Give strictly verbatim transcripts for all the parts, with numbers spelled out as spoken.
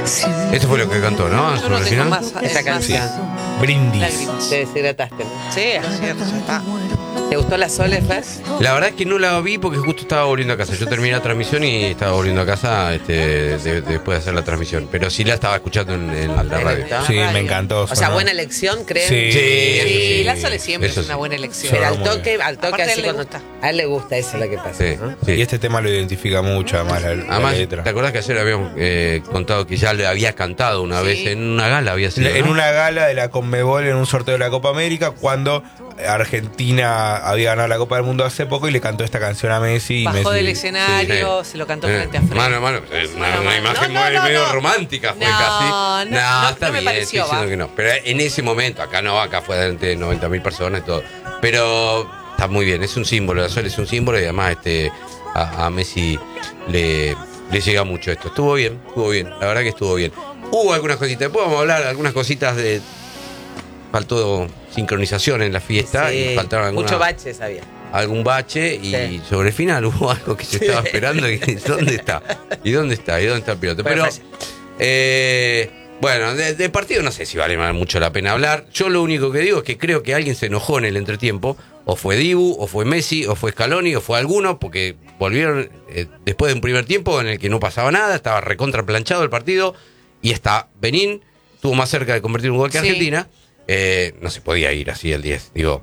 Eso fue lo que cantó, ¿no? Yo no tengo final. más esa canción. Brindis. Lágrimas. Te deshidrataste, ¿no? Sí, ayer ya está. ¿Te gustó la Sole, Fer? La verdad es que no la vi porque justo estaba volviendo a casa. Yo terminé la transmisión y estaba volviendo a casa este, de, después de hacer la transmisión. Pero sí la estaba escuchando en, en la radio. Sí, me encantó. O sea, buena elección, creo. Sí, sí, sí, la Sole siempre eso es una sí. buena elección. Sí. Pero al Muy toque, al toque Aparte, así a él le cuando gusta. a él le gusta, eso es lo que pasa. Sí, ¿no? sí. Y este tema lo identifica mucho, además, la, la Además, letra. ¿te acordás que ayer habíamos eh, contado que ya le había cantado una Sí. vez en una gala? Había sido, En ¿no? una gala de la Conmebol, en un sorteo de la Copa América, cuando Argentina había ganado la Copa del Mundo hace poco y le cantó esta canción a Messi. Y Bajó Messi, del escenario, Sí. se lo cantó Eh, frente a frente. Mano, mano, es una, Mano, una mano. imagen No, no, muy- no, medio no. romántica fue No, casi. no, no, está no me bien, pareció, estoy diciendo va. que no. Pero en ese momento, acá no, acá fue delante de noventa mil personas y todo. Pero está muy bien, es un símbolo, la Sol es un símbolo y además este a, a Messi le, le llega mucho esto. Estuvo bien, estuvo bien, la verdad que estuvo bien. Hubo algunas cositas, después vamos a hablar de algunas cositas de... Faltó sincronización en la fiesta Sí, y faltaron algunas... mucho baches había. algún bache y Sí. sobre el final hubo algo que se estaba esperando y ¿dónde está? ¿Y dónde está? ¿Y dónde está el piloto? Pero Pero, falla. eh, bueno, de, de partido no sé si vale mucho la pena hablar. Yo lo único que digo es que creo que alguien se enojó en el entretiempo, o fue Dibu, o fue Messi, o fue Scaloni, o fue alguno, porque volvieron eh, después de un primer tiempo en el que no pasaba nada, estaba recontraplanchado el partido, y hasta Benín estuvo más cerca de convertir un gol que Sí. Argentina. Eh, no se podía ir así el diez, digo.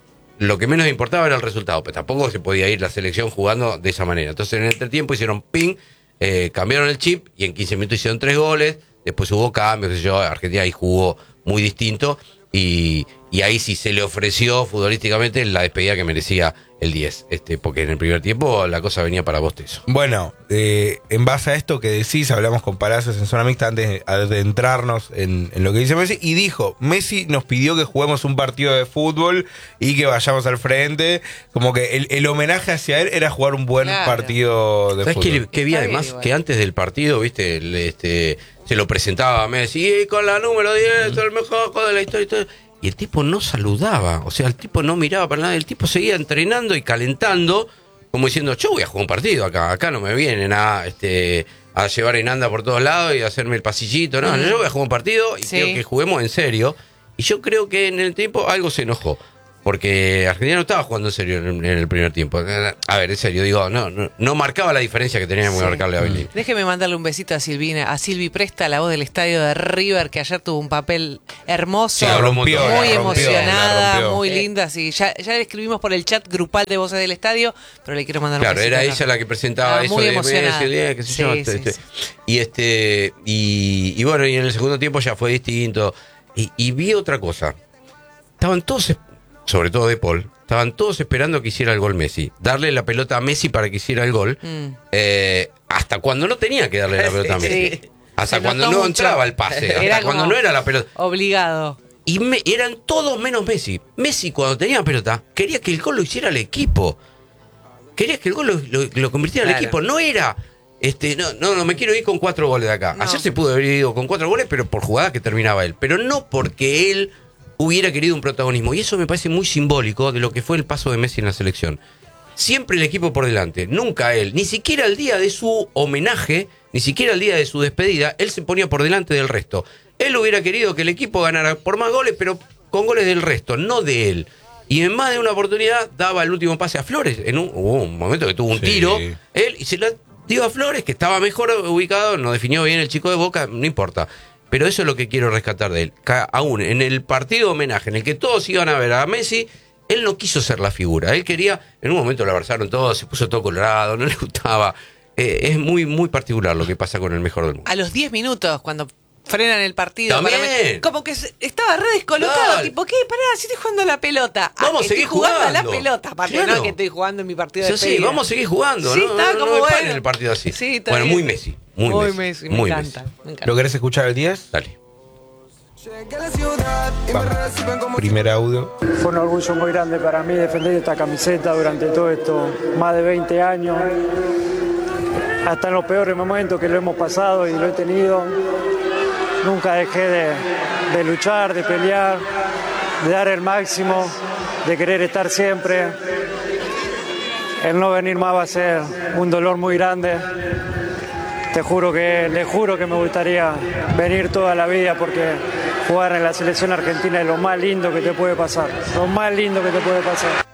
Lo que menos importaba era el resultado, pero tampoco se podía ir la selección jugando de esa manera. Entonces en el entretiempo hicieron ping, eh, cambiaron el chip y en quince minutos hicieron tres goles. Después hubo cambios, qué sé yo, Argentina ahí jugó muy distinto y, y ahí sí se le ofreció futbolísticamente la despedida que merecía el diez. Este, porque en el primer tiempo la cosa venía para bostezo. Bueno, eh, en base a esto que decís, hablamos con Palacios en Zona Mixta antes de adentrarnos en, en lo que dice Messi, y dijo, Messi nos pidió que juguemos un partido de fútbol y que vayamos al frente, como que el, el homenaje hacia él era jugar un buen Claro. partido de ¿Sabes fútbol. qué, qué vi Está además? bien igual. Que antes del partido, viste, el, este, se lo presentaba a Messi, y con la número diez, el mejor juego de la historia y todo. Y el tipo no saludaba, o sea, el tipo no miraba para nada, el tipo seguía entrenando y calentando, como diciendo, yo voy a jugar un partido acá, acá no me vienen a, este, a llevar en anda por todos lados y a hacerme el pasillito, no, yo voy a jugar un partido y Sí. quiero que juguemos en serio. Y yo creo que en el tiempo algo se enojó. Porque Argentina no estaba jugando en serio en, en el primer tiempo. A ver, en serio, digo, no, no, no marcaba la diferencia que teníamos que Sí. marcarle a Belín. Déjeme mandarle un besito a Silvina, a Silvi Presta, la voz del estadio de River, que ayer tuvo un papel hermoso, Sí, habló un montón. muy la rompió, emocionada, la rompió. muy linda. Sí, ya, ya le escribimos por el chat grupal de Voces del Estadio, pero le quiero mandar un Claro, besito. era enorme. ella la que presentaba Ah, eso muy de emocionada. Messi, de, qué sé yo, Sí, este, sí, este. sí. Y este y, y bueno, y en el segundo tiempo ya fue distinto. Y, y vi otra cosa. Estaban todos, es- sobre todo de Paul, estaban todos esperando que hiciera el gol Messi. Darle la pelota a Messi para que hiciera el gol. Mm. Eh, hasta cuando no tenía que darle la pelota a Messi. Sí. Hasta Se cuando notó no mucho. entraba el pase. Hasta Era cuando como no era la pelota. Obligado. Y me- eran todos menos Messi. Messi, cuando tenía la pelota, quería que el gol lo hiciera el equipo. Quería que el gol lo, lo- lo convirtiera Claro. el equipo. No era, este, no, no, no me quiero ir con cuatro goles de acá. No. Ayer se pudo haber ido con cuatro goles, pero por jugadas que terminaba él. Pero no porque él hubiera querido un protagonismo. Y eso me parece muy simbólico de lo que fue el paso de Messi en la selección. Siempre el equipo por delante, nunca él. Ni siquiera el día de su homenaje, ni siquiera el día de su despedida, él se ponía por delante del resto. Él hubiera querido que el equipo ganara por más goles, pero con goles del resto, no de él. Y en más de una oportunidad daba el último pase a Flores. En un, hubo un momento que tuvo un Sí. tiro, él, y se lo dio a Flores, que estaba mejor ubicado, no definió bien el chico de Boca, no importa. Pero eso es lo que quiero rescatar de él. Ca- Aún en el partido homenaje, en el que todos iban a ver a Messi, él no quiso ser la figura. Él quería, en un momento lo abrazaron todos, se puso todo colorado, no le gustaba. Eh, es muy, muy particular lo que pasa con el mejor del mundo. A los diez minutos, cuando frenan el partido. También. para- como que se- estaba re descolocado. Dale. Tipo, ¿qué? Pará, si estoy jugando a la pelota. Ah, Vamos a estoy seguir jugando. a la jugando. pelota. Aparte, Claro. no que estoy jugando en mi partido Sí, de sí, despedida. vamos a seguir jugando. Sí, ¿no? estaba no, como no me bueno. paren el partido así. Sí, está bueno, bien. muy Messi. Muy, Muy Messi. Messi, me muy encanta. Messi. Me encanta. ¿Lo querés escuchar el diez? Dale. Vamos. Primer audio. Fue un orgullo muy grande para mí defender esta camiseta durante todo esto, más de veinte años, hasta en los peores momentos que lo hemos pasado y lo he tenido. Nunca dejé de, de luchar, de pelear, de dar el máximo, de querer estar siempre. El no venir más va a ser un dolor muy grande, te juro que, le juro que me gustaría venir toda la vida porque jugar en la selección argentina es lo más lindo que te puede pasar, lo más lindo que te puede pasar.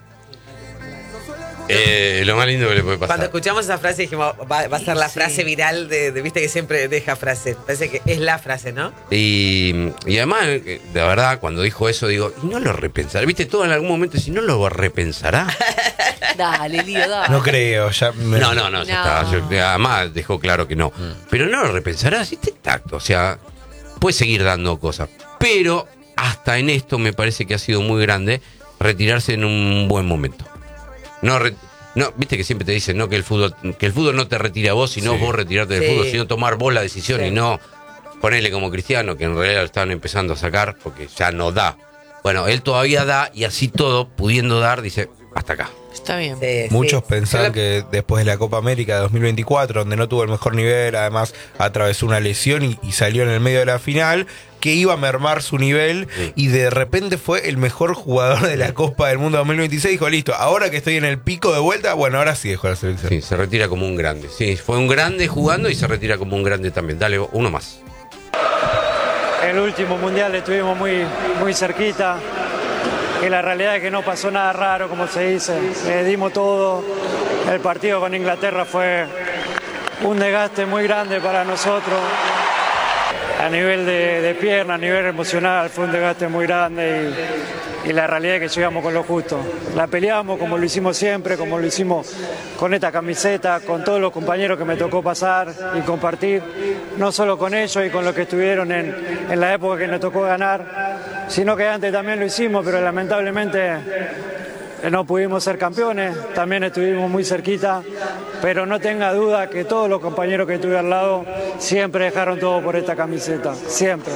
Eh, lo más lindo que le puede pasar. Cuando escuchamos esa frase dijimos, va, va a ser la Sí. frase viral de, de, viste que siempre deja frase. Parece que es la frase, ¿no? Y, y además, eh, de verdad, cuando dijo eso, digo, y no lo repensará. Viste, todo en algún momento, si no lo repensará. Dale, Lío, dale. No creo, ya me- No, no, no, ya No. está. Yo- además dejó claro que no. Pero no lo repensará, sí, este tacto. O sea, puede seguir dando cosas. Pero hasta en esto me parece que ha sido muy grande retirarse en un buen momento. No, re- no, viste que siempre te dicen, no, que el fútbol, que el fútbol no te retira a vos, sino Sí. vos retirarte del Sí. fútbol, sino tomar vos la decisión Sí. y no ponerle como Cristiano, que en realidad lo estaban empezando a sacar porque ya no da. Bueno, él todavía da y así todo, pudiendo dar, dice, hasta acá. Está bien. Sí, Muchos sí. pensaban Yo la- que después de la Copa América de dos mil veinticuatro, donde no tuvo el mejor nivel, además atravesó una lesión y, y salió en el medio de la final, que iba a mermar su nivel Sí. y de repente fue el mejor jugador de la Copa del Mundo dos mil veintiséis. Dijo, listo, ahora que estoy en el pico de vuelta, bueno, ahora sí dejo la selección. Sí, se retira como un grande. Sí, fue un grande jugando y se retira como un grande también. Dale, uno más. El último mundial estuvimos muy, muy cerquita y la realidad es que no pasó nada raro, como se dice. Eh, dimos todo. El partido con Inglaterra fue un desgaste muy grande para nosotros. A nivel de, de pierna, a nivel emocional, fue un desgaste muy grande y, y la realidad es que llegamos con lo justo. La peleamos como lo hicimos siempre, como lo hicimos con esta camiseta, con todos los compañeros que me tocó pasar y compartir, no solo con ellos y con los que estuvieron en, en la época que nos tocó ganar, sino que antes también lo hicimos, pero lamentablemente no pudimos ser campeones, también estuvimos muy cerquita, pero no tenga duda que todos los compañeros que tuve al lado siempre dejaron todo por esta camiseta, siempre.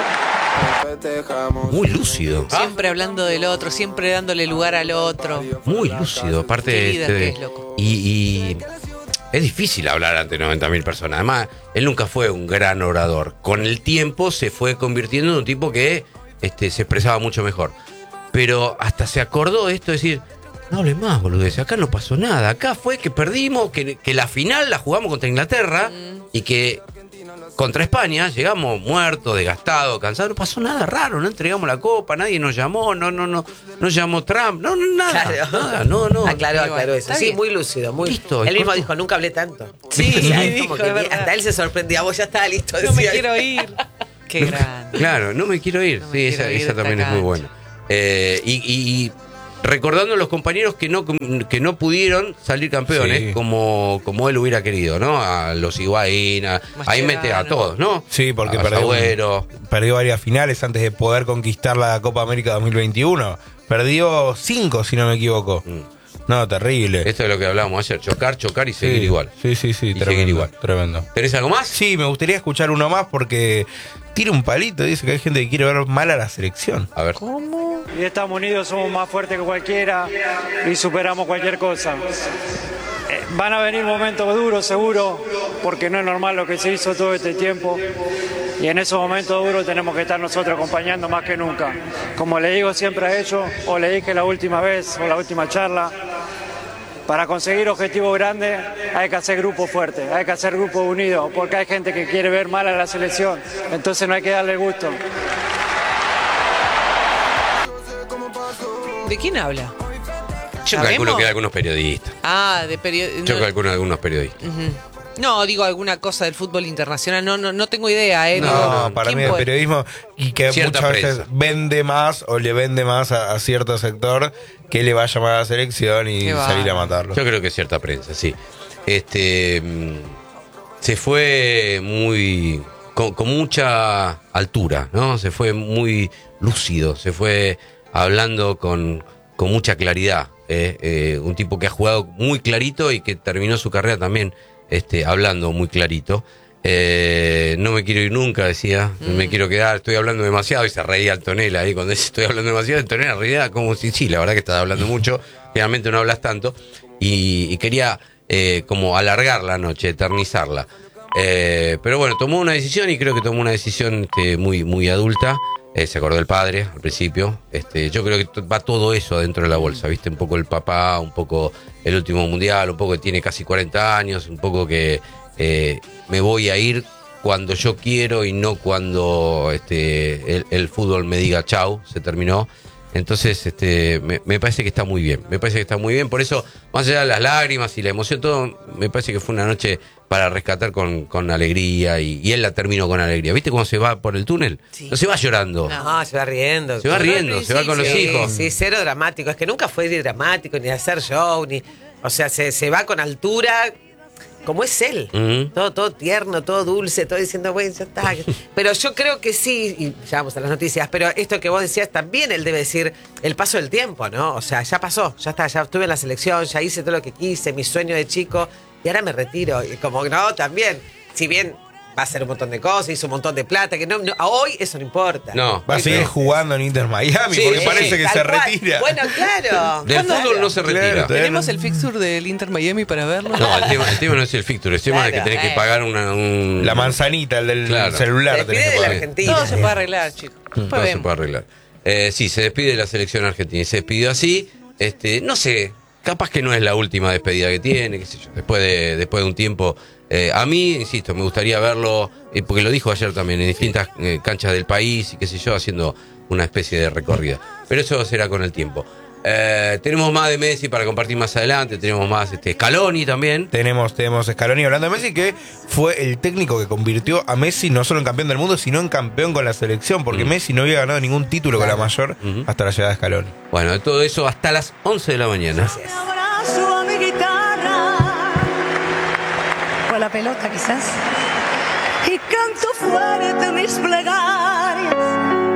Muy lúcido. Siempre hablando del otro, siempre dándole lugar al otro. Muy lúcido. Aparte, Qué líder este, que es, loco. Y, y es difícil hablar ante noventa mil personas. Además, él nunca fue un gran orador. Con el tiempo se fue convirtiendo en un tipo que este, se expresaba mucho mejor. Pero hasta se acordó de esto, de decir, no hables más, boludez, acá no pasó nada. Acá fue que perdimos, que, que la final la jugamos contra Inglaterra Mm. y que contra España llegamos muertos, desgastados, cansados. No pasó nada raro, no entregamos la copa, nadie nos llamó, no, no, no, no llamó Trump, no, no, nada, Claro. nada, no, no. Aclaró, Igual, aclaró eso. está Sí, bien. muy lúcido. Muy... Listo, él mismo corto. dijo, nunca hablé tanto. Sí, O sea, es dijo, como que es verdad. hasta él se sorprendía. Vos ya estaba listo. No me decía. quiero ir. Qué grande. Claro, no me quiero ir. No me sí, quiero esa, ir esa de también esta es muy cancha. buena. Eh, y, y- y recordando a los compañeros que no que no pudieron salir campeones Sí. como, como él hubiera querido, ¿no? A los Higuaín, a- ahí mete a Mascherano. todos, ¿no? Sí, porque a perdió, Agüero. perdió varias finales antes de poder conquistar la Copa América dos mil veintiuno. Perdió cinco, si no me equivoco. Mm. No, terrible. Esto es lo que hablábamos ayer, chocar, chocar y Sí, seguir igual. Sí, sí, sí, Y tremendo, seguir igual. tremendo. ¿Tenés algo más? Sí, me gustaría escuchar uno más porque tira un palito, dice que hay gente que quiere ver mal a la selección. A ver. Y estamos unidos, somos más fuertes que cualquiera y superamos cualquier cosa. Eh, Van a venir momentos duros, seguro, porque no es normal lo que se hizo todo este tiempo. Y en esos momentos duros tenemos que estar nosotros acompañando más que nunca. Como le digo siempre a ellos, o le dije la última vez, o la última charla, para conseguir objetivos grandes hay que hacer grupos fuertes, hay que hacer grupos unidos, porque hay gente que quiere ver mal a la selección. Entonces no hay que darle gusto. ¿De quién habla? Yo ¿Sabemos? calculo que de algunos periodistas. Ah, de periodistas. Yo calculo de algunos periodistas. No, digo alguna cosa del fútbol internacional. No, no, no tengo idea, ¿eh? No, Digo, No, para ¿quién mí el puede? periodismo y que Cierta muchas veces prensa. vende más o le vende más a, a cierto sector que le va a llamar a la selección y Qué salir a bárbaro. matarlo. Yo creo que cierta prensa, sí. Este mm, se fue muy con, con mucha altura, ¿no? Se fue muy lúcido, se fue hablando con, con mucha claridad. eh, eh, un tipo que ha jugado muy clarito y que terminó su carrera también este, hablando muy clarito. Eh, no me quiero ir nunca, decía, Mm. me quiero quedar, estoy hablando demasiado, y se reía Antonella ahí cuando dice estoy hablando demasiado. Antonella reía como si sí, la verdad que estás hablando mucho, realmente no hablas tanto, y, y quería eh, como alargar la noche, eternizarla. Eh, pero bueno, tomó una decisión y creo que tomó una decisión este, muy, muy adulta. Eh, se acordó del padre al principio. Este, yo creo que t- va todo eso dentro de la bolsa, ¿viste? Un poco el papá, un poco el último mundial, un poco que tiene casi cuarenta años, un poco que eh, me voy a ir cuando yo quiero y no cuando este, el, el fútbol me diga chau, se terminó. Entonces, este, me, me parece que está muy bien, me parece que está muy bien, por eso, más allá de las lágrimas y la emoción, todo, me parece que fue una noche para rescatar con, con alegría y, y él la terminó con alegría. ¿Viste cómo se va por el túnel? Sí. No se va llorando, No, se va riendo. se va riendo, se va con los Sí, hijos. sí, cero dramático. Es que nunca fue ni dramático, ni hacer show, ni. O sea, se, se va con altura, como es él. Ujú. Todo, todo tierno, todo dulce, todo diciendo, bueno, ya está. Pero yo creo que sí, y ya vamos a las noticias, pero esto que vos decías también él debe decir el paso del tiempo, ¿no? O sea, ya pasó, ya está, ya estuve en la selección, ya hice todo lo que quise, mi sueño de chico, y ahora me retiro. Y como no, también, si bien va a hacer un montón de cosas, hizo un montón de plata, que no, no a hoy eso no importa. No, Va a seguir no. jugando en Inter Miami Sí, porque sí, parece que Tal se cual. retira. Bueno, claro. Del Claro. fútbol no se retira. Claro, todavía ¿Tenemos no- el fixture del Inter Miami para verlo? No, el tema, el tema no es el fixture, el tema es que Claro, tenés que eh. pagar una, un... La manzanita, el del Claro. celular. Se tenés despide que de la pagar. Argentina. Todo se puede arreglar, chicos. Después Todo se vemos. puede arreglar. Eh, sí, se despide de la selección argentina. Y se despidió así. Este, no sé, capaz que no es la última despedida que tiene, qué sé yo. Después de, después de un tiempo. Eh, a mí, insisto, me gustaría verlo, eh, porque lo dijo ayer también, en distintas eh, canchas del país y qué sé yo, haciendo una especie de recorrida. Pero eso será con el tiempo. Eh, tenemos más de Messi para compartir más adelante. Tenemos más este, Scaloni también. Tenemos, tenemos Scaloni hablando de Messi, que fue el técnico que convirtió a Messi no solo en campeón del mundo, sino en campeón con la selección, porque Mm. Messi no había ganado ningún título con la mayor Ujú. hasta la llegada de Scaloni. Bueno, de todo eso hasta las once de la mañana. Abrazo a mi guitarra, o a la pelota quizás, y canto fuerte mis plegarias